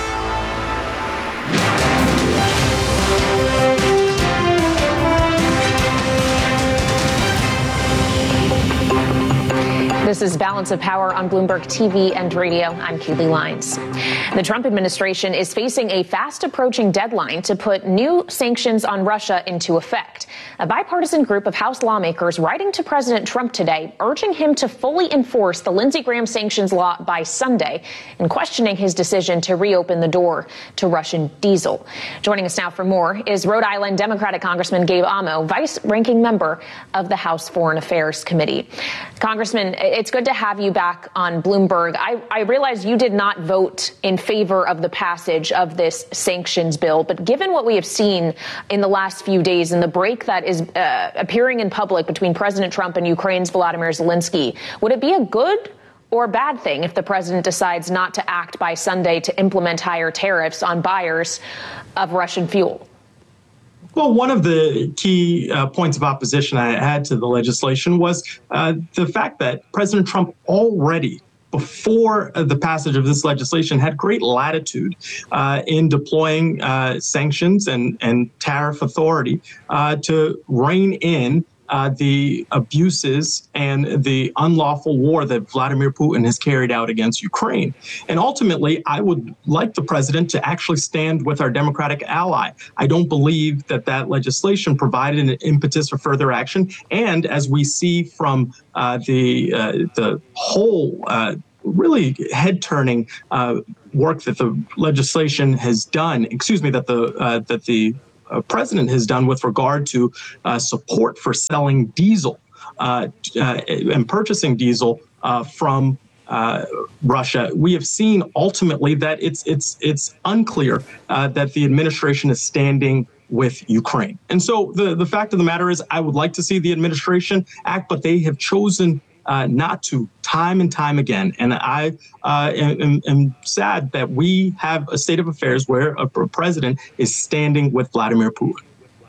This is Balance of Power on Bloomberg T V and radio. I'm Kaylee Lines. The Trump administration is facing a fast approaching deadline to put new sanctions on Russia into effect. A bipartisan group of House lawmakers writing to President Trump today, urging him to fully enforce the Lindsey Graham sanctions law by Sunday and questioning his decision to reopen the door to Russian diesel. Joining us now for more is Rhode Island Democratic Congressman Gabe Amo, vice-ranking member of the House Foreign Affairs Committee. Congressman, it's good to have you back on Bloomberg. I, I realize you did not vote in favor of the passage of this sanctions bill, but given what we have seen in the last few days and the break that is uh, appearing in public between President Trump and Ukraine's Volodymyr Zelensky, would it be a good or bad thing if the president decides not to act by Sunday to implement higher tariffs on buyers of Russian fuel? Well, one of the key uh, points of opposition I had to the legislation was uh, the fact that President Trump already, before uh, the passage of this legislation, had great latitude uh, in deploying uh, sanctions and, and tariff authority uh, to rein in Uh, the abuses and the unlawful war that Vladimir Putin has carried out against Ukraine. And ultimately, I would like the president to actually stand with our Democratic ally. I don't believe that that legislation provided an impetus for further action. And as we see from uh, the uh, the whole uh, really head-turning uh, work that the legislation has done, excuse me, that the uh, that the Uh, president has done with regard to uh, support for selling diesel uh, uh, and purchasing diesel uh, from uh, Russia, we have seen ultimately that it's it's it's unclear uh, that the administration is standing with Ukraine. And so the, the fact of the matter is, I would like to see the administration act, but they have chosen Uh, not to, time and time again. And I uh, am, am sad that we have a state of affairs where a, a president is standing with Vladimir Putin.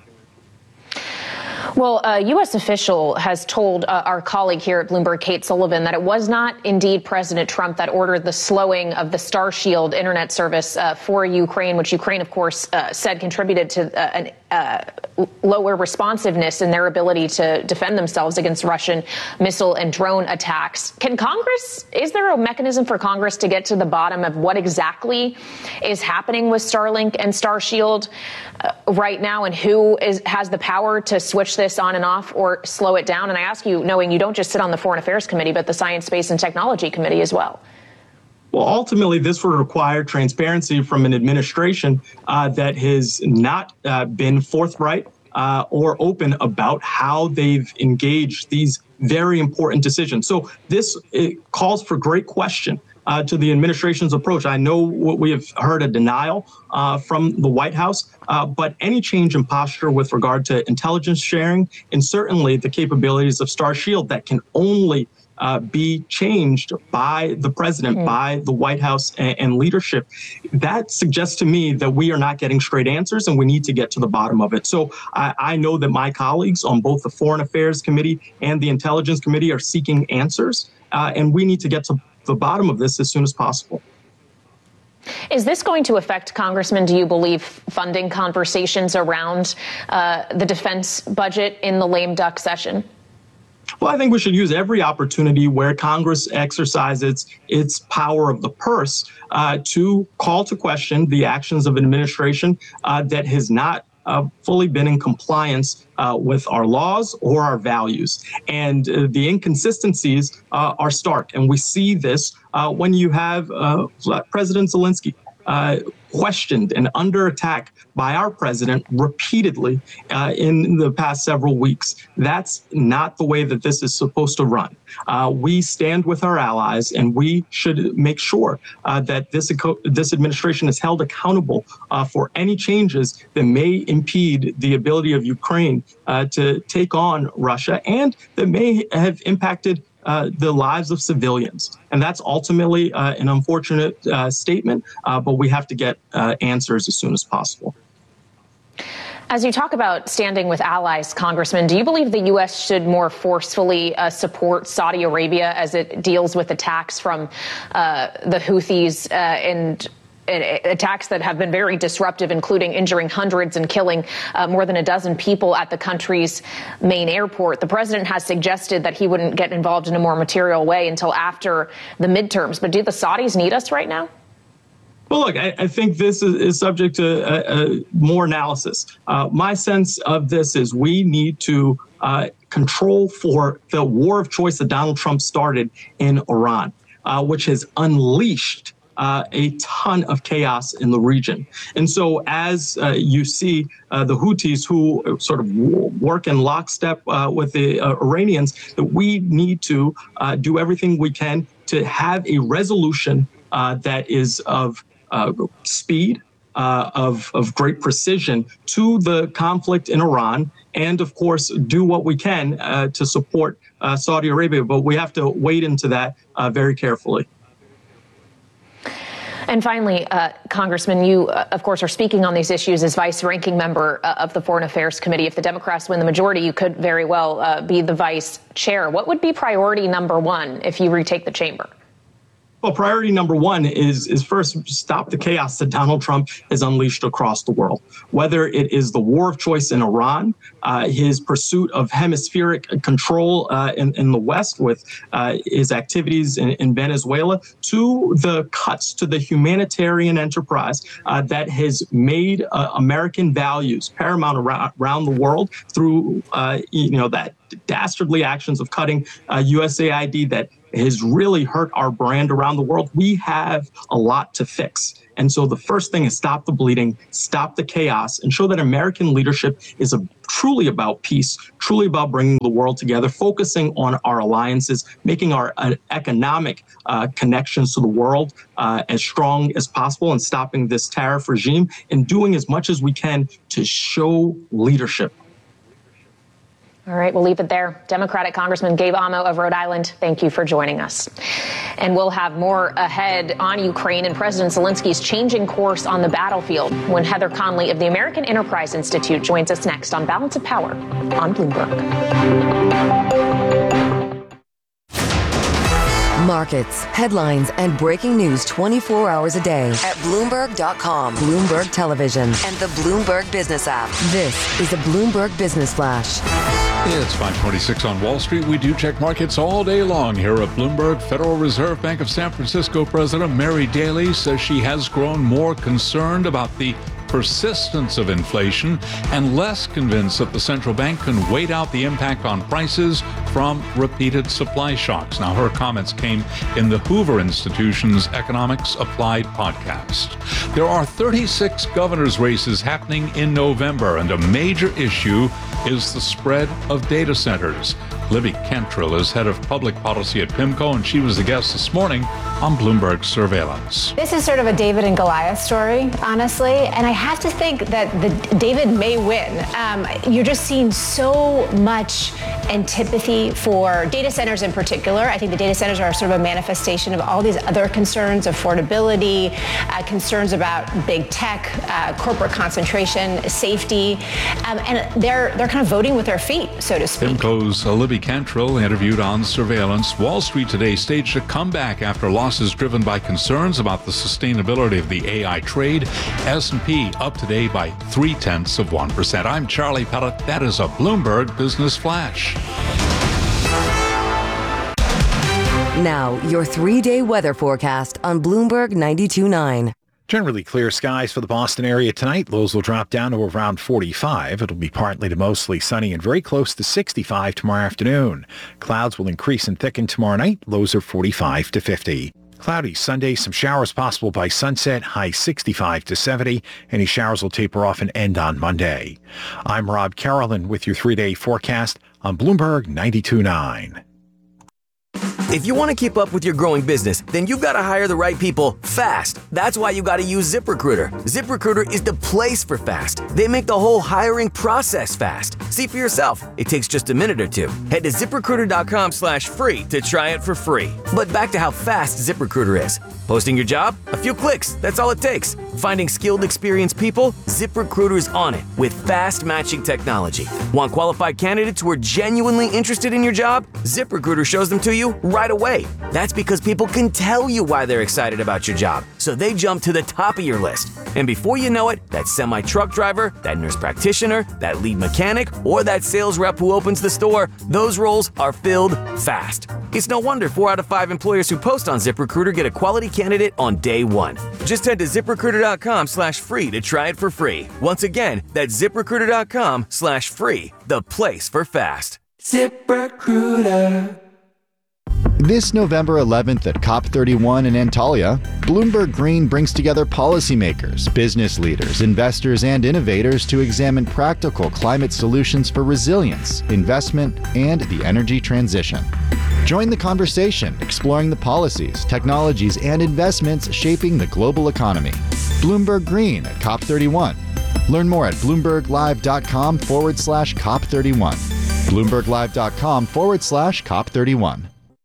Well, a U S official has told uh, our colleague here at Bloomberg, Kate Sullivan, that it was not indeed President Trump that ordered the slowing of the Starshield internet service uh, for Ukraine, which Ukraine, of course, uh, said contributed to uh, an uh, lower responsiveness in their ability to defend themselves against Russian missile and drone attacks. Can Congress, is there a mechanism for Congress to get to the bottom of what exactly is happening with Starlink and Starshield uh, right now, and who is has the power to switch this on and off or slow it down? And I ask you, knowing you don't just sit on the Foreign Affairs Committee, but the Science, Space and Technology Committee as well. Well, ultimately, this would require transparency from an administration uh, that has not uh, been forthright uh, or open about how they've engaged these very important decisions. So this it calls for great question uh, to the administration's approach. I know what we have heard a denial uh, from the White House, uh, but any change in posture with regard to intelligence sharing and certainly the capabilities of Starshield that can only Uh, be changed by the president, mm. by the White House and, and leadership, that suggests to me that we are not getting straight answers and we need to get to the bottom of it. So I, I know that my colleagues on both the Foreign Affairs Committee and the Intelligence Committee are seeking answers, uh, and we need to get to the bottom of this as soon as possible. Is this going to affect, Congressman, do you believe, funding conversations around uh, the defense budget in the lame duck session? Well, I think we should use every opportunity where Congress exercises its power of the purse uh, to call to question the actions of an administration uh, that has not uh, fully been in compliance uh, with our laws or our values. And uh, the inconsistencies uh, are stark. And we see this uh, when you have uh, President Zelensky uh, questioned and under attack by our president repeatedly uh, in the past several weeks. That's not the way that this is supposed to run. Uh, we stand with our allies, and we should make sure uh, that this, this administration is held accountable uh, for any changes that may impede the ability of Ukraine uh, to take on Russia and that may have impacted Uh, the lives of civilians. And that's ultimately uh, an unfortunate uh, statement, uh, but we have to get uh, answers as soon as possible. As you talk about standing with allies, Congressman, do you believe the U S should more forcefully uh, support Saudi Arabia as it deals with attacks from uh, the Houthis uh, and uh, attacks that have been very disruptive, including injuring hundreds and killing uh, more than a dozen people at the country's main airport. The president has suggested that he wouldn't get involved in a more material way until after the midterms. But do the Saudis need us right now? Well, look, I, I think this is, is subject to uh, uh, more analysis. Uh, my sense of this is we need to uh, control for the war of choice that Donald Trump started in Iran, uh, which has unleashed uh, a ton of chaos in the region. And so as uh, you see uh, the Houthis, who sort of work in lockstep uh, with the uh, Iranians, that we need to uh, do everything we can to have a resolution uh, that is of Uh, speed, uh, of, of great precision to the conflict in Iran, and of course, do what we can uh, to support uh, Saudi Arabia. But we have to wade into that uh, very carefully. And finally, uh, Congressman, you, uh, of course, are speaking on these issues as vice ranking member uh, of the Foreign Affairs Committee. If the Democrats win the majority, you could very well uh, be the vice chair. What would be priority number one if you retake the chamber? Well, priority number one is is first stop the chaos that Donald Trump has unleashed across the world. Whether it is the war of choice in Iran, uh, his pursuit of hemispheric control uh, in, in the West with uh, his activities in, in Venezuela, to the cuts to the humanitarian enterprise uh, that has made uh, American values paramount around, around the world through, uh, you know, that dastardly actions of cutting uh, U S A I D that has really hurt our brand around the world. We have a lot to fix. And so the first thing is stop the bleeding, stop the chaos, and show that American leadership is a, truly about peace, truly about bringing the world together, focusing on our alliances, making our uh, economic uh, connections to the world uh, as strong as possible, and stopping this tariff regime, and doing as much as we can to show leadership. All right, we'll leave it there. Democratic Congressman Gabe Amo of Rhode Island, thank you for joining us. And we'll have more ahead on Ukraine and President Zelensky's changing course on the battlefield when Heather Conley of the American Enterprise Institute joins us next on Balance of Power on Bloomberg. Markets, headlines, and breaking news twenty-four hours a day at Bloomberg dot com, Bloomberg Television, and the Bloomberg Business app. This is a Bloomberg Business Flash. It's five twenty-six on Wall Street. We do check markets all day long here at Bloomberg. Federal Reserve Bank of San Francisco President Mary Daly says she has grown more concerned about the persistence of inflation and less convinced that the central bank can wait out the impact on prices from repeated supply shocks. Now, her comments came in the Hoover Institution's Economics Applied podcast. There are thirty-six governors' races happening in November, and a major issue is the spread of data centers. Libby Cantrill is head of public policy at PIMCO, and she was the guest this morning on Bloomberg Surveillance. This is sort of a David and Goliath story, honestly, and I have to think that the David may win. Um, you're just seeing so much antipathy for data centers in particular. I think the data centers are sort of a manifestation of all these other concerns, affordability, uh, concerns about big tech, uh, corporate concentration, safety, um, and they're they're kind of voting with their feet, so to speak. PIMCO's Libby Cantrill interviewed on Surveillance. Wall Street today staged a comeback after losses driven by concerns about the sustainability of the A I trade. S and P up today by three-tenths of one percent. I'm Charlie Pellet. That is a Bloomberg Business Flash. Now, your three-day weather forecast on Bloomberg ninety-two point nine. Generally clear skies for the Boston area tonight. Lows will drop down to around forty-five. It'll be partly to mostly sunny and very close to sixty-five tomorrow afternoon. Clouds will increase and thicken tomorrow night. Lows are forty-five to fifty. Cloudy Sunday, some showers possible by sunset, high sixty-five to seventy. Any showers will taper off and end on Monday. I'm Rob Carolyn with your three-day forecast on Bloomberg ninety-two point nine. If you want to keep up with your growing business, then you've got to hire the right people fast. That's why you got to use ZipRecruiter. ZipRecruiter is the place for fast. They make the whole hiring process fast. See for yourself. It takes just a minute or two. Head to ZipRecruiter.com slash free to try it for free. But back to how fast ZipRecruiter is. Posting your job? A few clicks. That's all it takes. Finding skilled, experienced people? ZipRecruiter's on it with fast matching technology. Want qualified candidates who are genuinely interested in your job? ZipRecruiter shows them to you right right away. That's because people can tell you why they're excited about your job, so they jump to the top of your list. And before you know it, that semi-truck driver, that nurse practitioner, that lead mechanic, or that sales rep who opens the store, those roles are filled fast. It's no wonder four out of five employers who post on ZipRecruiter get a quality candidate on day one. Just head to ZipRecruiter.com slash free to try it for free. Once again, that's ZipRecruiter.com slash free, the place for fast. ZipRecruiter. This November eleventh at COP thirty-one in Antalya, Bloomberg Green brings together policymakers, business leaders, investors, and innovators to examine practical climate solutions for resilience, investment, and the energy transition. Join the conversation, exploring the policies, technologies, and investments shaping the global economy. Bloomberg Green at COP thirty-one. Learn more at BloombergLive.com forward slash COP31. BloombergLive.com forward slash COP31.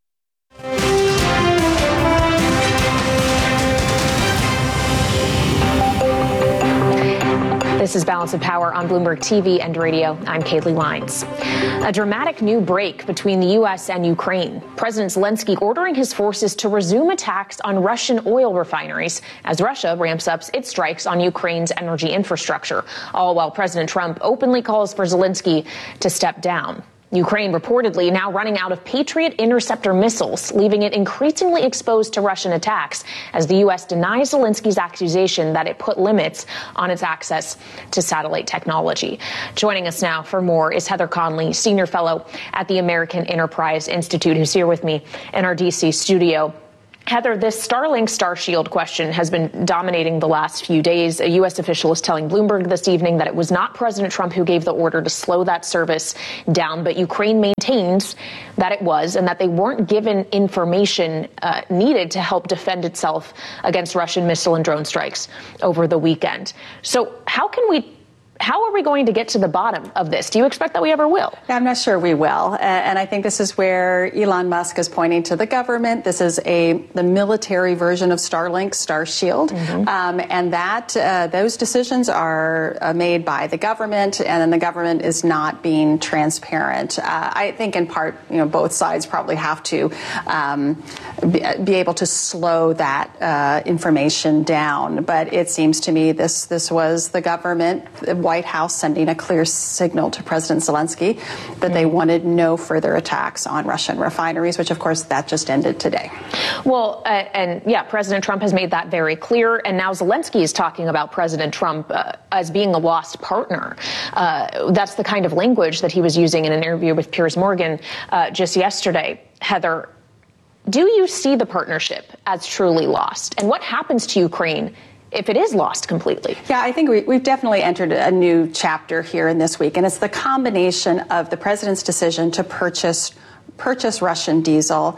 This is Balance of Power on Bloomberg T V and radio. I'm Kaylee Lines. A dramatic new break between the U S and Ukraine. President Zelensky ordering his forces to resume attacks on Russian oil refineries as Russia ramps up its strikes on Ukraine's energy infrastructure, all while President Trump openly calls for Zelensky to step down. Ukraine reportedly now running out of Patriot interceptor missiles, leaving it increasingly exposed to Russian attacks as the U S denies Zelensky's accusation that it put limits on its access to satellite technology. Joining us now for more is Heather Conley, senior fellow at the American Enterprise Institute, who's here with me in our D C studio. Heather, this Starlink Starshield question has been dominating the last few days. A U S official is telling Bloomberg this evening that it was not President Trump who gave the order to slow that service down, but Ukraine maintains that it was and that they weren't given information uh, needed to help defend itself against Russian missile and drone strikes over the weekend. So how can we How are we going to get to the bottom of this? Do you expect that we ever will? I'm not sure we will. And I think this is where Elon Musk is pointing to the government. This is a the military version of Starlink, Starshield. Mm-hmm. Um, and that uh, those decisions are uh, made by the government, and then the government is not being transparent. Uh, I think in part, you know, both sides probably have to um, be, be able to slow that uh, information down. But it seems to me this this was the government, the White House sending a clear signal to President Zelensky that they wanted no further attacks on Russian refineries, which, of course, that just ended today. Well, uh, and yeah, President Trump has made that very clear. And now Zelensky is talking about President Trump uh, as being a lost partner. Uh, that's the kind of language that he was using in an interview with Piers Morgan uh, just yesterday. Heather, do you see the partnership as truly lost? And what happens to Ukraine if it is lost completely? Yeah, I think we, we've definitely entered a new chapter here in this week, and it's the combination of the president's decision to purchase purchase Russian diesel,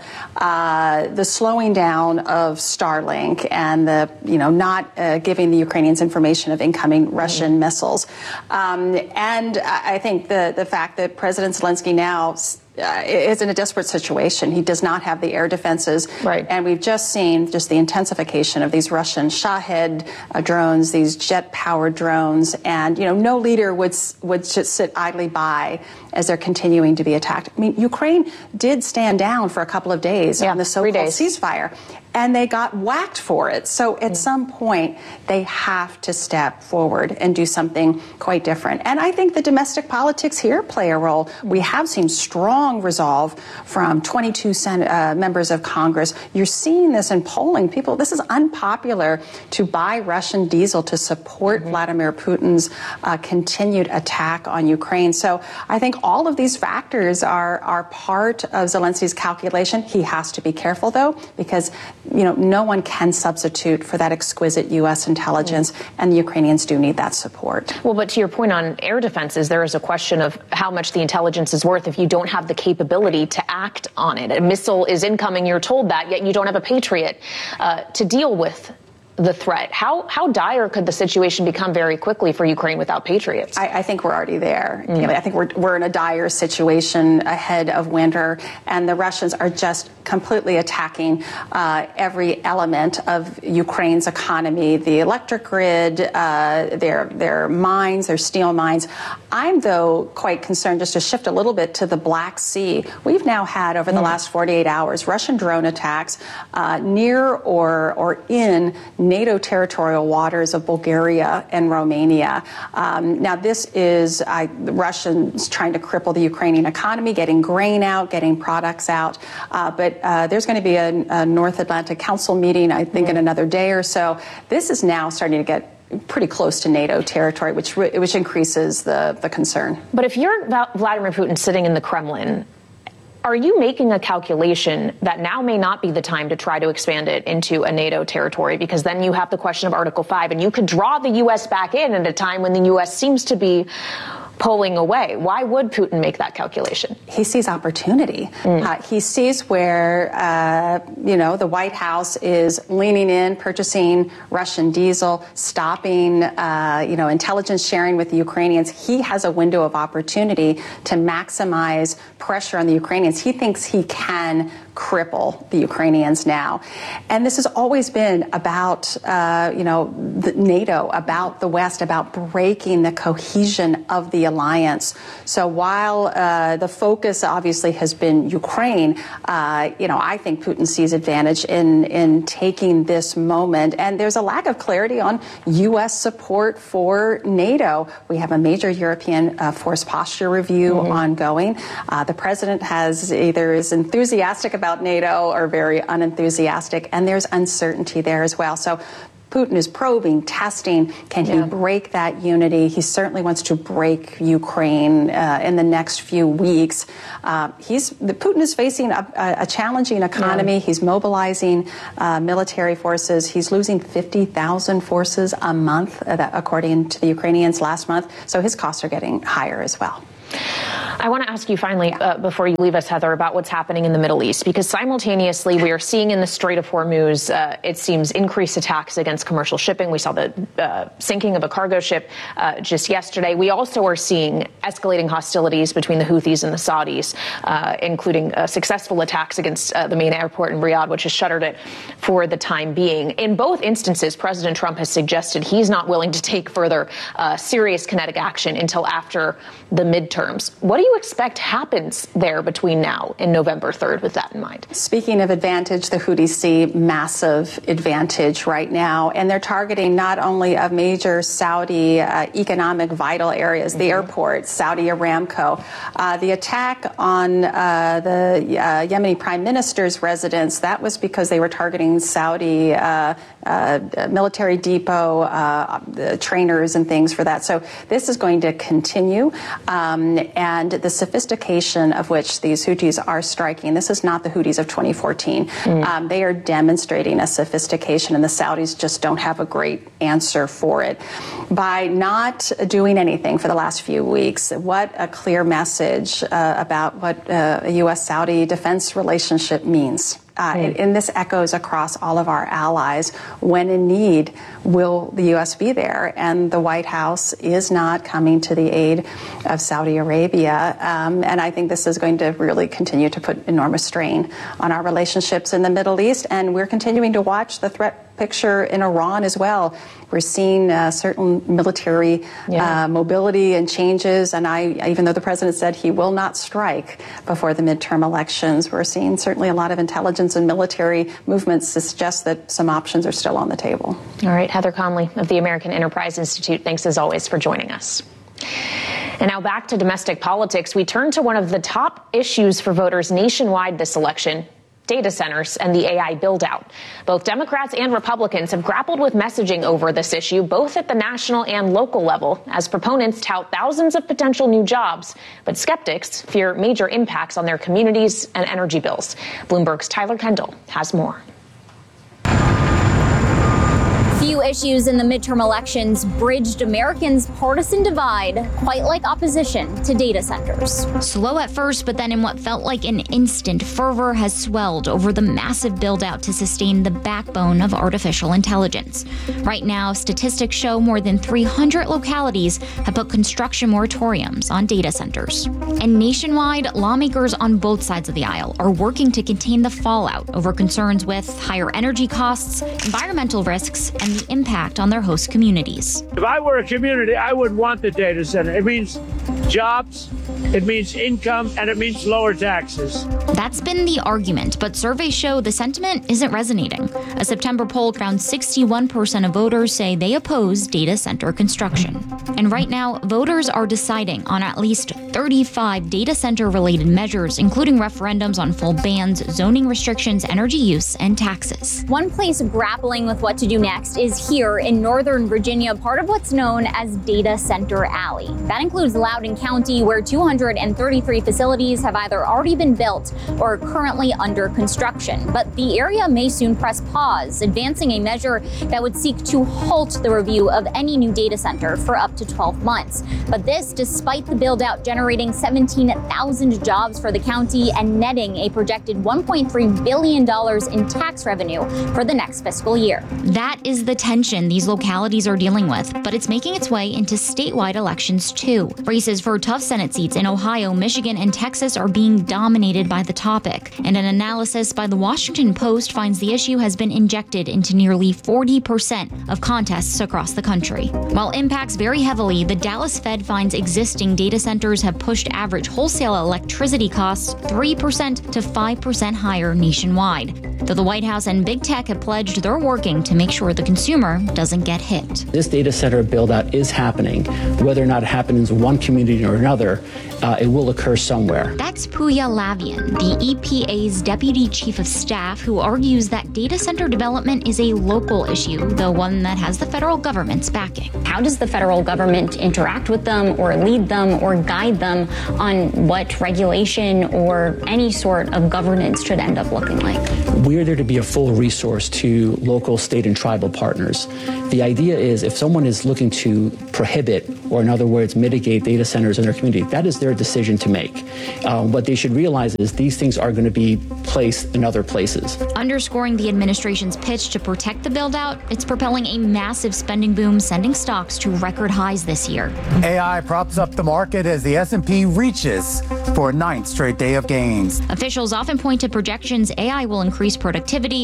uh, the slowing down of Starlink, and the you know not uh, giving the Ukrainians information of incoming Russian mm-hmm. missiles, um, and I think the the fact that President Zelensky now Uh, is in a desperate situation. He does not have the air defenses. Right. And we've just seen just the intensification of these Russian Shahed uh, drones, these jet-powered drones. And, you know, no leader would would just sit idly by as they're continuing to be attacked. I mean, Ukraine did stand down for a couple of days yeah, on the so-called ceasefire, and they got whacked for it. So at mm. some point, they have to step forward and do something quite different. And I think the domestic politics here play a role. We have seen strong resolve from twenty-two Senate, uh, members of Congress. You're seeing this in polling. People, this is unpopular to buy Russian diesel to support mm-hmm. Vladimir Putin's uh, continued attack on Ukraine. So I think all of these factors are, are part of Zelensky's calculation. He has to be careful, though, because you know, no one can substitute for that exquisite U S intelligence, mm-hmm. and the Ukrainians do need that support. Well, but to your point on air defenses, there is a question of how much the intelligence is worth if you don't have the capability to act on it. A missile is incoming, you're told that, yet you don't have a Patriot uh, to deal with the threat. How how dire could the situation become very quickly for Ukraine without patriots? I, I think we're already there. Mm. I think we're we're in a dire situation ahead of winter, and the Russians are just completely attacking uh, every element of Ukraine's economy, the electric grid, uh, their their mines, their steel mines. I'm though quite concerned, just to shift a little bit to the Black Sea. We've now had over the mm. last forty-eight hours Russian drone attacks uh, near or or in NATO territorial waters of Bulgaria and Romania. Um, now, this is uh, the Russians trying to cripple the Ukrainian economy, getting grain out, getting products out. Uh, but uh, there's going to be a, a North Atlantic Council meeting, I think, mm-hmm. in another day or so. This is now starting to get pretty close to NATO territory, which which increases the, the concern. But if you're Vladimir Putin sitting in the Kremlin, are you making a calculation that now may not be the time to try to expand it into a NATO territory? Because then you have the question of Article five, and you could draw the U S back in at a time when the U S seems to be pulling away. Why would Putin make that calculation? He sees opportunity. Mm. Uh, he sees where, uh, you know, the White House is leaning in, purchasing Russian diesel, stopping, uh, you know, intelligence sharing with the Ukrainians. He has a window of opportunity to maximize pressure on the Ukrainians. He thinks he can cripple the Ukrainians now. And this has always been about, uh, you know, the NATO, about the West, about breaking the cohesion of the alliance. So while uh, the focus obviously has been Ukraine, uh, you know, I think Putin sees advantage in, in taking this moment. And there's a lack of clarity on U S support for NATO. We have a major European uh, force posture review mm-hmm. ongoing. Uh, the president has either is enthusiastic about about NATO or very unenthusiastic, and there's uncertainty there as well. So Putin is probing, testing. Can yeah. he break that unity? He certainly wants to break Ukraine uh, in the next few weeks. Uh, he's the, Putin is facing a, a challenging economy. Yeah. He's mobilizing uh, military forces. He's losing fifty thousand forces a month, uh, that, according to the Ukrainians last month. So his costs are getting higher as well. I want to ask you finally, uh, before you leave us, Heather, about what's happening in the Middle East, because simultaneously we are seeing in the Strait of Hormuz, uh, it seems, increased attacks against commercial shipping. We saw the uh, sinking of a cargo ship uh, just yesterday. We also are seeing escalating hostilities between the Houthis and the Saudis, uh, including uh, successful attacks against uh, the main airport in Riyadh, which has shuttered it for the time being. In both instances, President Trump has suggested he's not willing to take further uh, serious kinetic action until after the midterms. What do you expect happens there between now and November third with that in mind? Speaking of advantage, the Houthis see massive advantage right now, and they're targeting not only of major Saudi uh, economic vital areas, mm-hmm. the airport, Saudi Aramco. Uh, the attack on uh, the uh, Yemeni prime minister's residence, that was because they were targeting Saudi uh, uh, military depot, uh, the trainers and things for that. So this is going to continue. Um, and the sophistication of which these Houthis are striking, this is not the Houthis of twenty fourteen. Mm. Um, they are demonstrating a sophistication, and the Saudis just don't have a great answer for it. By not doing anything for the last few weeks, what a clear message uh, about what uh, a U S Saudi defense relationship means. Uh, mm. and this echoes across all of our allies. When in need, will the U S be there? And the White House is not coming to the aid of Saudi Arabia. Um, and I think this is going to really continue to put enormous strain on our relationships in the Middle East. And we're continuing to watch the threat picture in Iran as well. We're seeing uh, certain military yeah. uh, mobility and changes. And I, even though the president said he will not strike before the midterm elections, we're seeing certainly a lot of intelligence and military movements to suggest that some options are still on the table. All right, Heather Conley of the American Enterprise Institute, thanks as always for joining us. And now back to domestic politics. We turn to one of the top issues for voters nationwide this election: data centers and the A I build-out. Both Democrats and Republicans have grappled with messaging over this issue, both at the national and local level, as proponents tout thousands of potential new jobs, but skeptics fear major impacts on their communities and energy bills. Bloomberg's Tyler Kendall has more. Few issues in the midterm elections bridged Americans' partisan divide quite like opposition to data centers. Slow at first, but then in what felt like an instant, fervor has swelled over the massive build-out to sustain the backbone of artificial intelligence. Right now, statistics show more than three hundred localities have put construction moratoriums on data centers. And nationwide, lawmakers on both sides of the aisle are working to contain the fallout over concerns with higher energy costs, environmental risks, and the impact on their host communities. If I were a community, I would want the data center. It means jobs, it means income, and it means lower taxes. That's been the argument, but surveys show the sentiment isn't resonating. A September poll found sixty-one percent of voters say they oppose data center construction. And right now, voters are deciding on at least thirty-five data center-related measures, including referendums on full bans, zoning restrictions, energy use, and taxes. One place grappling with what to do next is here in Northern Virginia, part of what's known as Data Center Alley. That includes Loudoun County, where two hundred thirty-three facilities have either already been built or are currently under construction. But the area may soon press pause, advancing a measure that would seek to halt the review of any new data center for up to twelve months. But this, despite the build-out generating seventeen thousand jobs for the county and netting a projected one point three billion dollars in tax revenue for the next fiscal year. That is the tension these localities are dealing with, but it's making its way into statewide elections too. Races for tough Senate seats in Ohio, Michigan, and Texas are being dominated by the topic. And an analysis by the Washington Post finds the issue has been injected into nearly forty percent of contests across the country. While impacts vary heavily, the Dallas Fed finds existing data centers have pushed average wholesale electricity costs three percent to five percent higher nationwide. Though the White House and big tech have pledged they're working to make sure the consumer doesn't get hit. This data center build-out is happening. Whether or not it happens in one community or another, uh, it will occur somewhere. That's Puya Lavian, the E P A's Deputy Chief of Staff, who argues that data center development is a local issue, though one that has the federal government's backing. How does the federal government interact with them or lead them or guide them on what regulation or any sort of governance should end up looking like? We're there to be a full resource to local, state, and tribal partners. The idea is if someone is looking to prohibit, or in other words, mitigate data centers in their community, that is their decision to make. Um, what they should realize is these things are going to be placed in other places. Underscoring the administration's pitch to protect the build-out, it's propelling a massive spending boom, sending stocks to record highs this year. A I props up the market as the S and P reaches for a ninth straight day of gains. Officials often point to projections A I will increase productivity,